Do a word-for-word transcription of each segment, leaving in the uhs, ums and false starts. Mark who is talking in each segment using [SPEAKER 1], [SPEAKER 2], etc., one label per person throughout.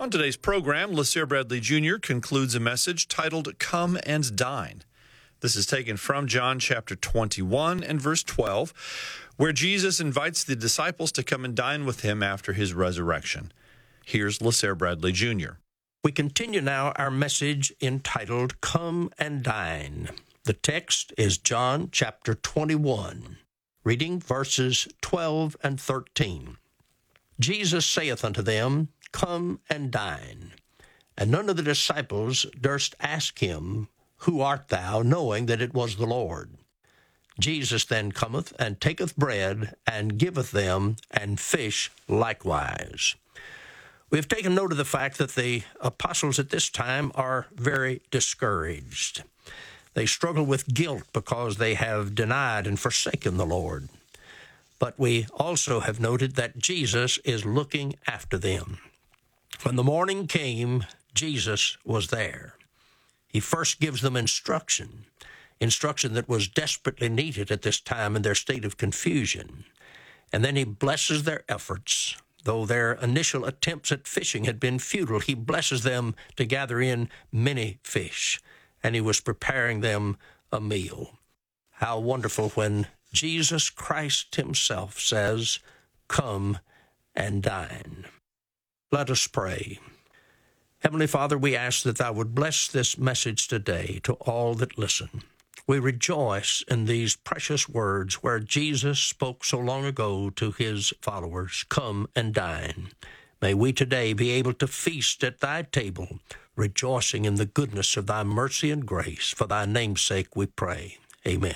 [SPEAKER 1] On today's program, LeSere Bradley Junior concludes a message titled, Come and Dine. This is taken from John chapter twenty-one and verse twelve, where Jesus invites the disciples to come and dine with him after his resurrection. Here's LeSere Bradley Junior
[SPEAKER 2] We continue now our message entitled, Come and Dine. The text is John chapter twenty-one, reading verses twelve and thirteen. Jesus saith unto them, Come and dine. And none of the disciples durst ask him, Who art thou? Knowing that it was the Lord. Jesus then cometh and taketh bread and giveth them, and fish likewise. We have taken note of the fact that the apostles at this time are very discouraged. They struggle with guilt because they have denied and forsaken the Lord. But we also have noted that Jesus is looking after them. When the morning came, Jesus was there. He first gives them instruction, instruction that was desperately needed at this time in their state of confusion. And then he blesses their efforts. Though their initial attempts at fishing had been futile, he blesses them to gather in many fish, and he was preparing them a meal. How wonderful when Jesus Christ himself says, Come and dine. Let us pray. Heavenly Father, we ask that thou would bless this message today to all that listen. We rejoice in these precious words where Jesus spoke so long ago to his followers, Come and dine. May we today be able to feast at thy table, rejoicing in the goodness of thy mercy and grace. For thy name's sake we pray. Amen.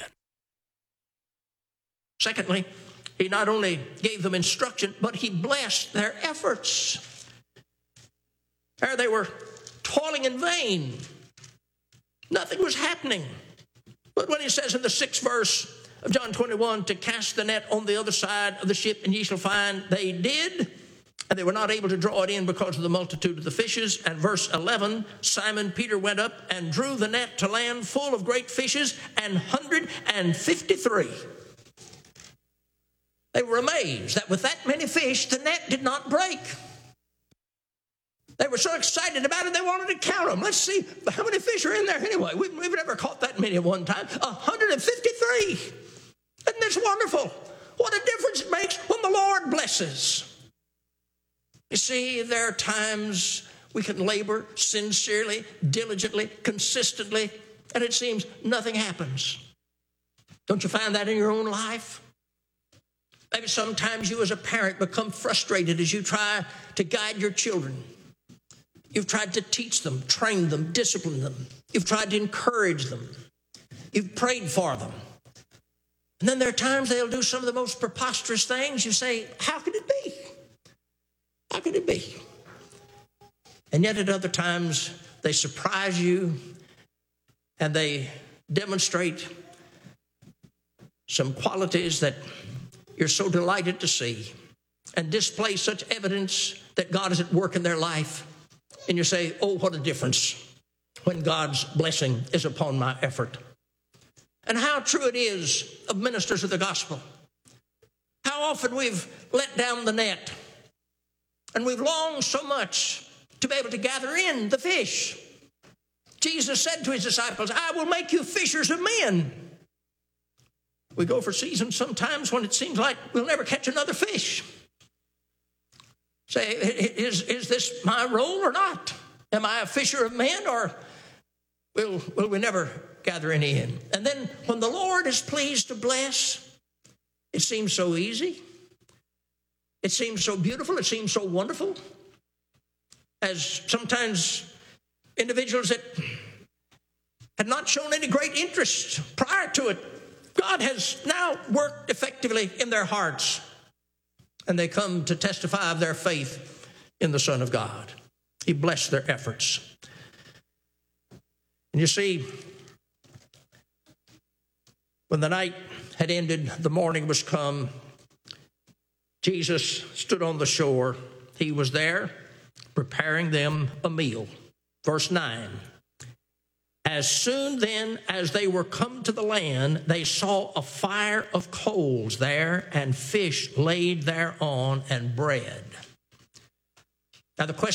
[SPEAKER 2] Secondly, he not only gave them instruction, but he blessed their efforts. There they were toiling in vain. Nothing was happening. But when he says in the sixth verse of John twenty-one, to cast the net on the other side of the ship, and ye shall find, they did, and they were not able to draw it in because of the multitude of the fishes. And verse eleven, Simon Peter went up and drew the net to land full of great fishes, and one hundred fifty-three. They were amazed that with that many fish, the net did not break. They were so excited about it, they wanted to count them. Let's see how many fish are in there anyway. We've, we've never caught that many at one time. one hundred fifty-three. Isn't this wonderful? What a difference it makes when the Lord blesses. You see, there are times we can labor sincerely, diligently, consistently, and it seems nothing happens. Don't you find that in your own life? Maybe sometimes you as a parent become frustrated as you try to guide your children. You've tried to teach them, train them, discipline them. You've tried to encourage them. You've prayed for them. And then there are times they'll do some of the most preposterous things. You say, how could it be? How could it be? And yet at other times, they surprise you and they demonstrate some qualities that you're so delighted to see and display such evidence that God is at work in their life. And you say, oh, what a difference when God's blessing is upon my effort. And how true it is of ministers of the gospel. How often we've let down the net and we've longed so much to be able to gather in the fish. Jesus said to his disciples, I will make you fishers of men. We go for seasons sometimes when it seems like we'll never catch another fish. Say, is, is this my role or not? Am I a fisher of men, or will, will we never gather any in? And then when the Lord is pleased to bless, it seems so easy. It seems so beautiful. It seems so wonderful. As sometimes individuals that had not shown any great interest prior to it, God has now worked effectively in their hearts. And they come to testify of their faith in the Son of God. He blessed their efforts. And you see, when the night had ended, the morning was come, Jesus stood on the shore. He was there preparing them a meal. Verse nine, as soon then as they were come to the land, they saw a fire of coals there and fish laid thereon and bread. Now the question